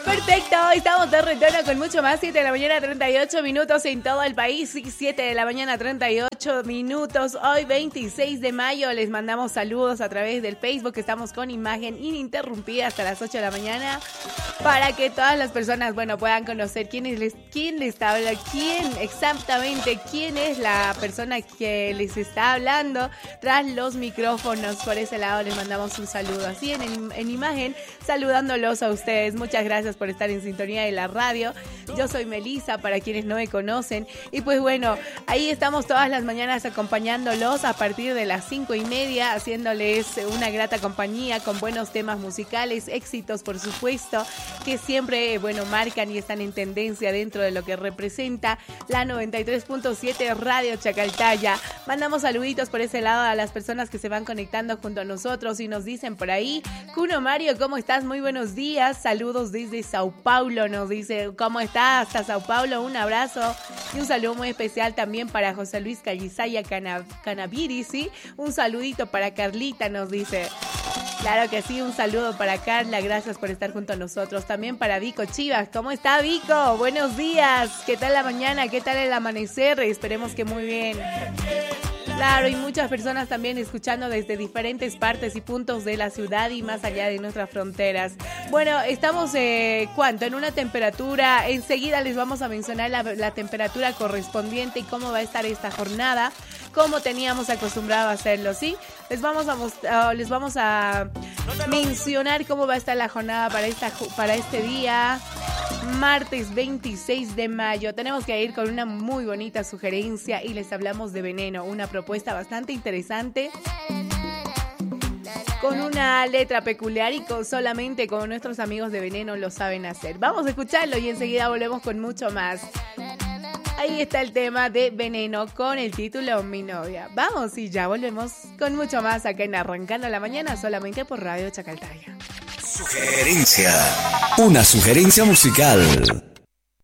Perfecto, estamos de retorno con mucho más. 7 de la mañana, 38 minutos en todo el país. 7 de la mañana, 38 minutos. Hoy, 26 de mayo, les mandamos saludos a través del Facebook. Estamos con imagen ininterrumpida hasta las 8 de la mañana para que todas las personas, puedan conocer quién les habla, quién es la persona que les está hablando tras los micrófonos. Por ese lado les mandamos un saludo así en imagen, saludándolos a ustedes. Muchas gracias por estar en sintonía de la radio. Yo soy Melissa, para quienes no me conocen. Y pues ahí estamos todas las mañanas acompañándolos a partir de las 5:30, haciéndoles una grata compañía con buenos temas musicales, éxitos por supuesto, que siempre marcan y están en tendencia dentro de lo que representa la 93.7 Radio Chacaltaya. Mandamos saluditos por ese lado a las personas que se van conectando junto a nosotros y nos dicen por ahí: Cuno Mario, ¿cómo estás? Muy buenos días. Saludos desde Sao Paulo, nos dice. ¿Cómo estás? Hasta Sao Paulo, un abrazo y un saludo muy especial también para José Luis Callisaya Canaviri, ¿sí? Un saludito para Carlita, nos dice. Claro que sí, un saludo para Carla, gracias por estar junto a nosotros. También para Vico Chivas. ¿Cómo está, Vico? Buenos días. ¿Qué tal la mañana? ¿Qué tal el amanecer? Esperemos que muy bien. Claro, y muchas personas también escuchando desde diferentes partes y puntos de la ciudad y más allá de nuestras fronteras. Estamos, en una temperatura, enseguida les vamos a mencionar la temperatura correspondiente y cómo va a estar esta jornada, como teníamos acostumbrado a hacerlo, ¿sí? Les vamos a mencionar cómo va a estar la jornada para este día, martes 26 de mayo. Tenemos que ir con una muy bonita sugerencia y les hablamos de Veneno, una propuesta bastante interesante, con una letra peculiar y solamente con nuestros amigos de Veneno lo saben hacer. Vamos a escucharlo y enseguida volvemos con mucho más. Ahí está el tema de Veneno con el título Mi Novia. Vamos y ya volvemos con mucho más acá en Arrancando la Mañana, solamente por Radio Chacaltaya. Sugerencia. Una sugerencia musical.